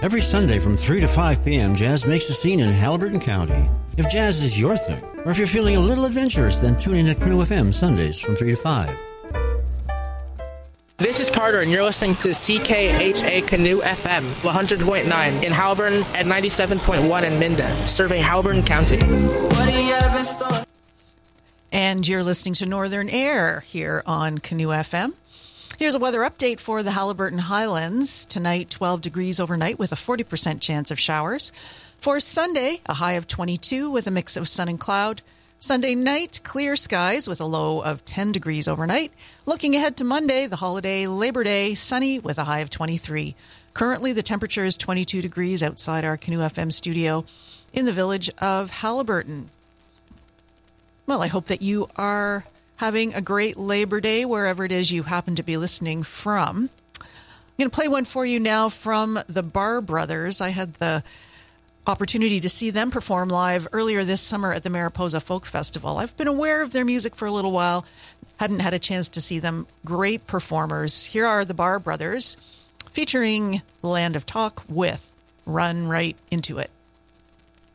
Every Sunday from 3 to 5 p.m., jazz makes a scene in Haliburton County. If jazz is your thing, or if you're feeling a little adventurous, then tune in to Canoe FM Sundays from 3 to 5. This is Carter, and you're listening to CKHA Canoe FM 100.9 in Haliburton and 97.1 in Minden, serving Haliburton County. And you're listening to Northern Air here on Canoe FM. Here's a weather update for the Haliburton Highlands. Tonight, 12 degrees overnight with a 40% chance of showers. For Sunday, a high of 22 with a mix of sun and cloud. Sunday night, clear skies with a low of 10 degrees overnight. Looking ahead to Monday, the holiday, Labor Day, sunny with a high of 23. Currently, the temperature is 22 degrees outside our Canoe FM studio in the village of Haliburton. Well, I hope that you are having a great Labor Day wherever it is you happen to be listening from. I'm going to play one for you now from the Barr Brothers. I had the opportunity to see them perform live earlier this summer at the Mariposa Folk Festival. I've been aware of their music for a little while, hadn't had a chance to see them. Great performers. Here are the Barr Brothers featuring Land of Talk with Run Right Into It.